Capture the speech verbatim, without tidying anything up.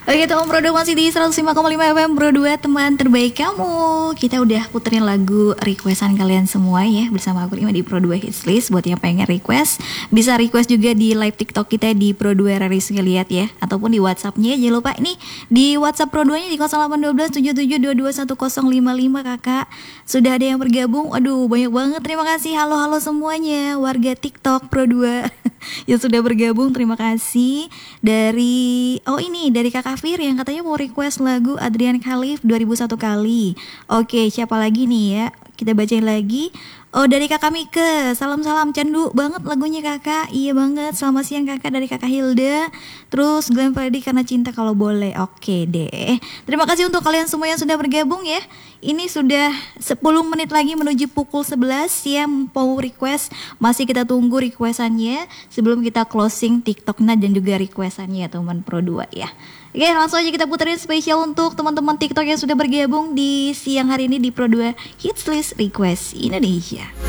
Oke teman Pro dua masih di seratus lima koma lima F M Pro dua, teman terbaik kamu. Kita udah puterin lagu requestan kalian semua ya, bersama aku Ima di Pro dua Hits List. Buat yang pengen request, bisa request juga di live TikTok kita di Pro dua Raris ngeliat ya, ataupun di WhatsAppnya. Jangan lupa ini di WhatsApp Pro dua nya di nol delapan satu dua tujuh tujuh dua dua satu nol lima lima. Kakak sudah ada yang bergabung. Aduh banyak banget, terima kasih. Halo-halo semuanya warga TikTok Pro dua yang sudah bergabung, terima kasih. Dari oh ini dari Kakak Fir yang katanya mau request lagu Adrian Khalif dua ribu satu kali. Oke, siapa lagi nih ya? Kita bacain lagi. Oh dari Kakak Mike, salam-salam, candu banget lagunya Kakak. Iya banget, selamat siang Kakak dari Kakak Hilda. Terus Glenn Freddy karena cinta kalau boleh. Oke deh, terima kasih untuk kalian semua yang sudah bergabung ya. Ini sudah sepuluh menit lagi menuju pukul sebelas ya. Mau request, masih kita tunggu requestannya sebelum kita closing TikToknya dan juga requestannya ya teman Pro dua ya. Oke, langsung aja kita puterin spesial untuk teman-teman TikTok yang sudah bergabung di siang hari ini di Pro dua Hits List Request Indonesia.